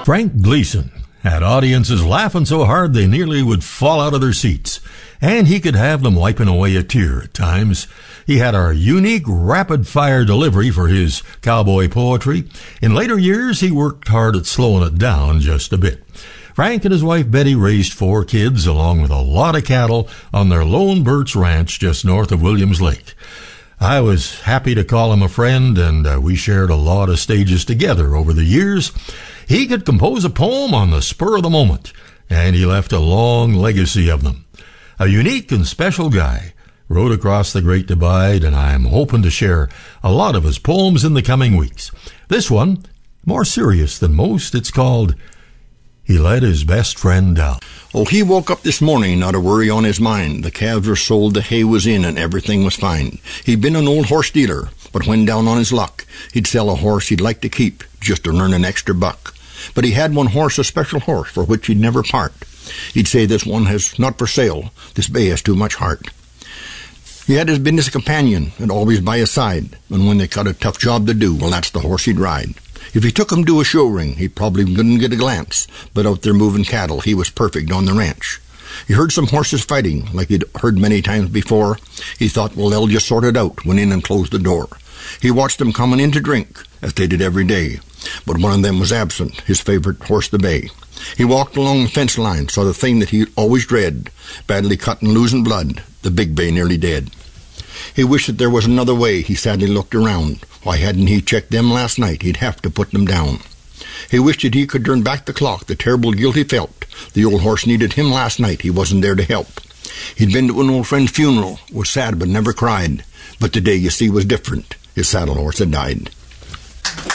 Frank Gleason had audiences laughing so hard they nearly would fall out of their seats, and he could have them wiping away a tear at times. He had a unique rapid-fire delivery for his cowboy poetry. In later years, he worked hard at slowing it down just a bit. Frank and his wife Betty raised 4 kids along with a lot of cattle on their Lone Birch Ranch just north of Williams Lake. I was happy to call him a friend, and we shared a lot of stages together over the years. He could compose a poem on the spur of the moment, and he left a long legacy of them. A unique and special guy, rode across the Great Divide, and I'm hoping to share a lot of his poems in the coming weeks. This one, more serious than most, it's called He Let His Best Friend Down. Oh, he woke up this morning, not a worry on his mind. The calves were sold, the hay was in, and everything was fine. He'd been an old horse dealer, but when down on his luck, he'd sell a horse he'd like to keep just to earn an extra buck. But he had one horse, a special horse, for which he'd never part. He'd say, this one has not for sale, this bay has too much heart. He had his business companion, and always by his side, and when they got a tough job to do, well, that's the horse he'd ride. If he took him to a show ring, he probably wouldn't get a glance, but out there moving cattle, he was perfect on the ranch. He heard some horses fighting, like he'd heard many times before. He thought, well, they'll just sort it out, went in and closed the door. He watched them coming in to drink, as they did every day, but one of them was absent, his favorite horse, the bay. He walked along the fence line, saw the thing that he always dread, badly cut and losing blood, the big bay nearly dead. He wished that there was another way. He sadly looked around. Why hadn't he checked them last night? He'd have to put them down. He wished that he could turn back the clock, the terrible guilt he felt. The old horse needed him last night. He wasn't there to help. He'd been to an old friend's funeral, was sad but never cried. But today, you see, was different. His saddle horse had died.